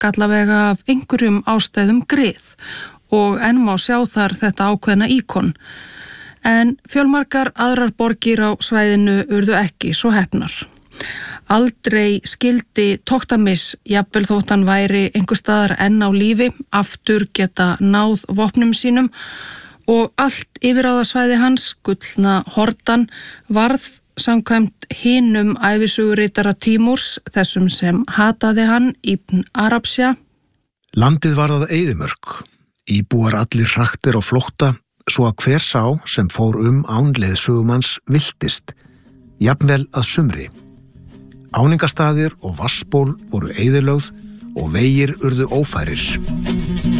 allavega af einhverjum ástæðum grið og enn má sjá þar þetta ákveðna íkon. En fjölmargar aðrar borgir á svæðinu urðu ekki svo heppnar. Aldrei skildi Tokhtamis, jafnvel þótt hann væri einhvers staðar enn á lífi, aftur geta náð vopnum sínum og allt yfirráðasvæði hans, gullna hordan, varð samkvæmt hinum ævisöguritara Tímúrs, þessum sem hataði hann, Ibn Arabsja. Landið varð að eyðimörk. Íbúar allir hraktir á flótta, svo að hver sá sem fór án leiðsögumanns villtist, jafnvel að sumri. Áningastaðir og vatnsból voru eyðilögð og vegir urðu ófærir.